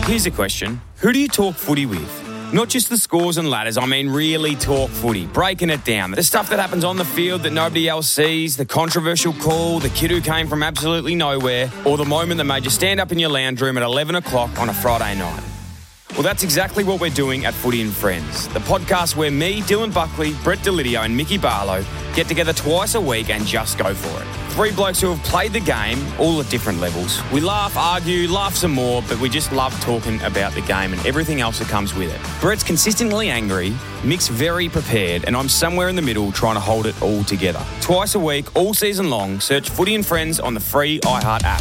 Here's a question. Who do you talk footy with? Not just the scores and ladders, I mean really talk footy, breaking it down. The stuff that happens on the field that nobody else sees, the controversial call, the kid who came from absolutely nowhere, or the moment that made you stand up in your lounge room at 11 o'clock on a Friday night. Well, that's exactly what we're doing at Footy and Friends, the podcast where me, Dylan Buckley, Brett Delidio and Mickey Barlow get together twice a week and just go for it. Three blokes who have played the game, all at different levels. We laugh, argue, laugh some more, but we just love talking about the game and everything else that comes with it. Brett's consistently angry, Mick's very prepared, and I'm somewhere in the middle trying to hold it all together. Twice a week, all season long, search Footy and Friends on the free iHeart app.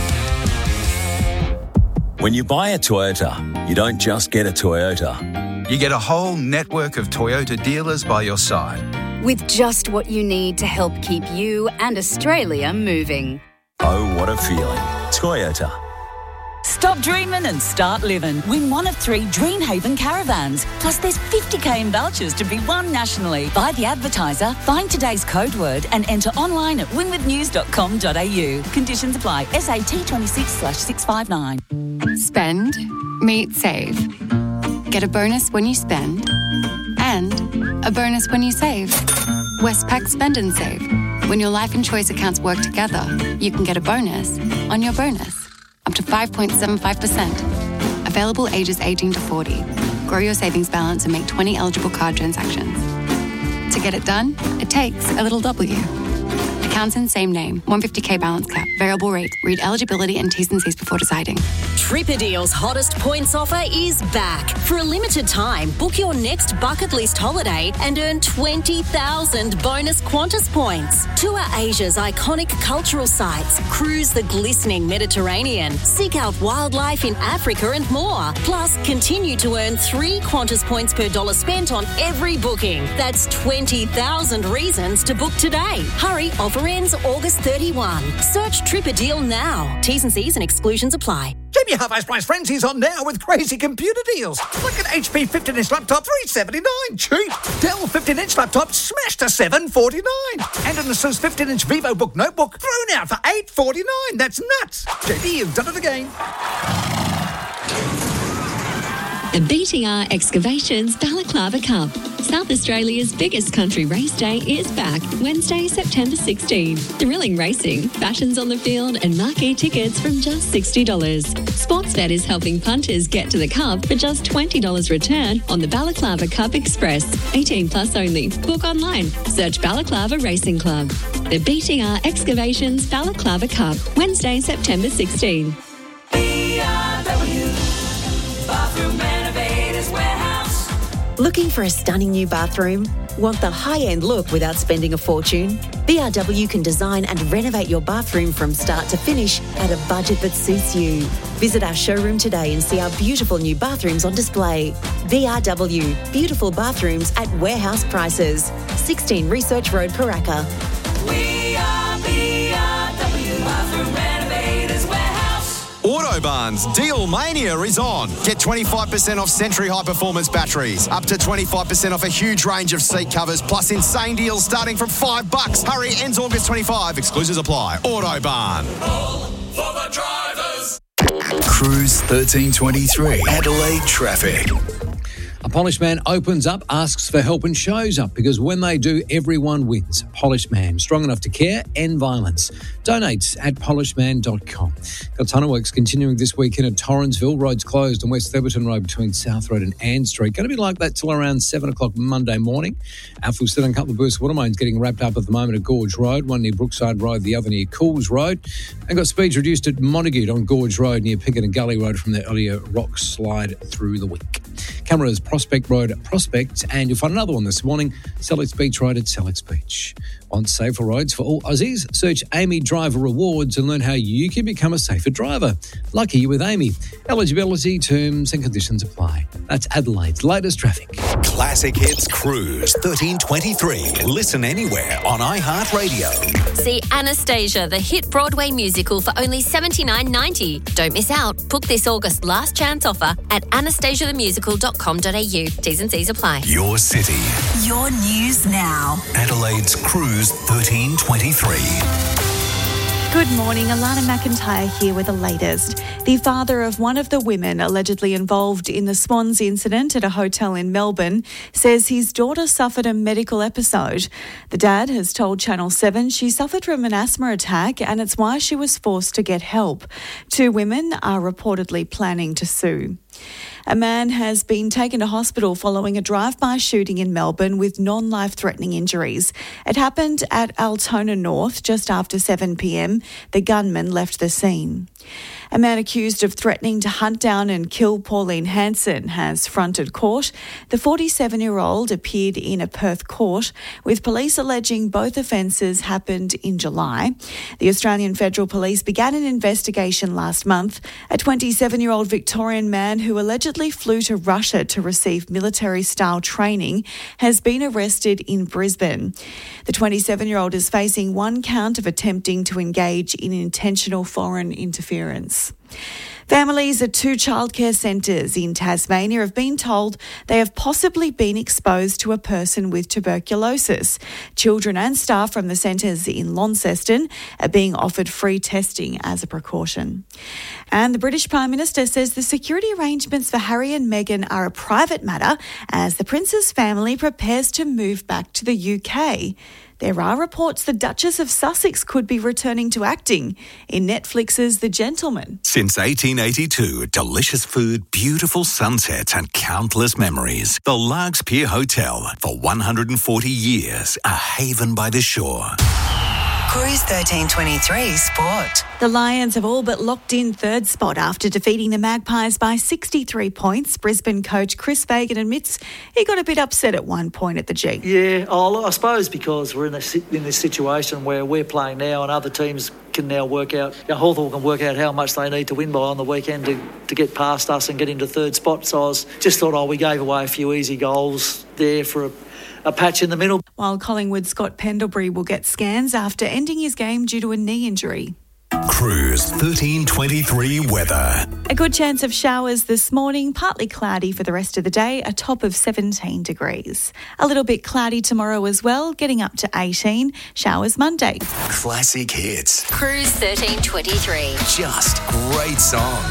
When you buy a Toyota, you don't just get a Toyota. You get a whole network of Toyota dealers by your side. With just what you need to help keep you and Australia moving. Oh, what a feeling. Toyota. Stop dreaming and start living. Win one of 3 Dreamhaven caravans. Plus there's 50k in vouchers to be won nationally. Buy the advertiser, find today's code word and enter online at winwithnews.com.au. Conditions apply. SAT 26/659. Spend, meet, save. Get a bonus when you spend and a bonus when you save. Westpac Spend and Save. When your life and choice accounts work together, you can get a bonus on your bonus. Up to 5.75%. Available ages 18 to 40. Grow your savings balance and make 20 eligible card transactions. To get it done, it takes a little W. Accounts in same name. 150k balance cap. Variable rate. Read eligibility and T's and C's before deciding. Tripperdeal's hottest points offer is back. For a limited time, book your next bucket list holiday and earn 20,000 bonus Qantas points. Tour Asia's iconic cultural sites, cruise the glistening Mediterranean, seek out wildlife in Africa and more. Plus, continue to earn 3 Qantas points per dollar spent on every booking. That's 20,000 reasons to book today. Hurry, offer ends August 31. Search Tripperdeal now. T's and C's and exclusions apply. Jamie Half-Ice Price Frenzy's on now with crazy computer deals. Look at HP 15-inch laptop, $379, cheap. Dell 15-inch laptop, smashed to $749. And an Asus 15-inch VivoBook notebook, thrown out for $849. That's nuts. JD, you've done it again. The BTR Excavations Balaclava Cup. South Australia's biggest country race day is back, Wednesday, September 16. Thrilling racing, fashions on the field and marquee tickets from just $60. Sportsbet is helping punters get to the cup for just $20 return on the Balaclava Cup Express. 18 plus only. Book online. Search Balaclava Racing Club. The BTR Excavations Balaclava Cup, Wednesday, September 16. Bathroom Renovators Warehouse. Looking for a stunning new bathroom? Want the high-end look without spending a fortune? BRW can design and renovate your bathroom from start to finish at a budget that suits you. Visit our showroom today and see our beautiful new bathrooms on display. BRW, beautiful bathrooms at warehouse prices. 16 Research Road, Paraka. We are BRW Bathroom Renovators Warehouse. Autobarn's Deal Mania is on. Get 25% off Century High Performance batteries, up to 25% off a huge range of seat covers, plus insane deals starting from $5. Hurry, ends August 25. Exclusions apply. Autobarn. All for the drivers. Cruise 1323. Adelaide traffic. A Polished Man opens up, asks for help and shows up because when they do, everyone wins. Polished Man, strong enough to care, end violence. Donate at polishedman.com. Got a ton of works continuing this weekend at Torrensville. Roads closed on West Theberton Road between South Road and Ann Street. Going to be like that till around 7 o'clock Monday morning. We've still done a couple of bursts of water mains getting wrapped up at the moment at Gorge Road, one near Brookside Road, the other near Cools Road. And got speeds reduced at Montague on Gorge Road near Pickett and Gully Road from the earlier rock slide through the week. Cameras Prospect Road at Prospect, and you'll find another one this morning, Sellex Beach Road at Sellex Beach. On safer roads for all Aussies, search Amy Driver Rewards and learn how you can become a safer driver. Lucky you with Amy. Eligibility, terms and conditions apply. That's Adelaide's latest traffic. Classic Hits Cruise 1323. Listen anywhere on iHeartRadio. See Anastasia, the hit Broadway musical, for only $79.90. Don't miss out. Book this August last chance offer at anastasiathemusical.com.au. T's and C's apply. Your city. Your news now. Adelaide's Cruise 1323. Good morning, Alana McIntyre here with the latest. The father of one of the women allegedly involved in the Swans incident at a hotel in Melbourne says his daughter suffered a medical episode. The dad has told Channel 7 she suffered from an asthma attack and it's why she was forced to get help. 2 women are reportedly planning to sue. A man has been taken to hospital following a drive-by shooting in Melbourne with non-life-threatening injuries. It happened at Altona North just after 7 p.m. The gunman left the scene. A man accused of threatening to hunt down and kill Pauline Hanson has fronted court. The 47-year-old appeared in a Perth court, with police alleging both offences happened in July. The Australian Federal Police began an investigation last month. A 27-year-old Victorian man who allegedly flew to Russia to receive military-style training has been arrested in Brisbane. The 27-year-old is facing 1 count of attempting to engage in intentional foreign interference. Families at 2 childcare centres in Tasmania have been told they have possibly been exposed to a person with tuberculosis. Children and staff from the centres in Launceston are being offered free testing as a precaution. And the British Prime Minister says the security arrangements for Harry and Meghan are a private matter as the Prince's family prepares to move back to the UK. There are reports the Duchess of Sussex could be returning to acting in Netflix's The Gentleman. Since 1882, delicious food, beautiful sunsets and countless memories. The Largs Pier Hotel, for 140 years, a haven by the shore. Cruise 1323 Sport. The Lions have all but locked in 3rd spot after defeating the Magpies by 63 points. Brisbane coach Chris Fagan admits he got a bit upset at one point at the G. Yeah, I suppose because we're in this situation where we're playing now and other teams can now work out, Hawthorn can work out how much they need to win by on the weekend to get past us and get into 3rd spot. So I just thought, we gave away a few easy goals there for a patch in the middle. While Collingwood's Scott Pendlebury will get scans after ending his game due to a knee injury. Cruise 1323 weather. A good chance of showers this morning, partly cloudy for the rest of the day, a top of 17 degrees. A little bit cloudy tomorrow as well, getting up to 18. Showers Monday. Classic hits. Cruise 1323. Just great songs.